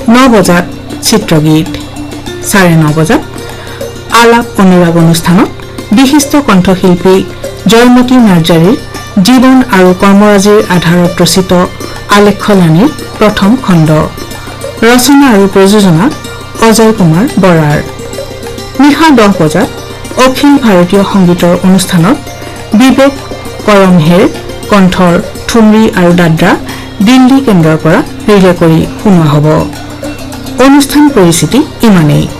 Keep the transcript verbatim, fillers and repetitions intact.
ন বজাত চিত্ৰগীত চাৰে ন বজাত আলাপ অনুৰাগ অনুষ্ঠানত বিশিষ্ট কণ্ঠশিল্পী জয়মতী নাৰ্জাৰীৰ জীৱন আৰু কৰ্মৰাজিৰ আধাৰত ৰচিত আলেখ্যলানীৰ প্ৰথম খণ্ড ৰচনা আৰু প্ৰযোজনা অজয় কুমাৰ বৰাৰ নিশা দহ বজাত অখিল ভাৰতীয় সংগীতৰ অনুষ্ঠানত বিবেক কৰমহেৰ কণ্ঠৰ ঠুমৰী আৰু দাদ্ৰা দিল্লী কেন্দ্ৰৰ পৰা ৰিলে কৰি শুনোৱা হ'ব অনুষ্ঠান পৰিস্থিতি ইমানেই।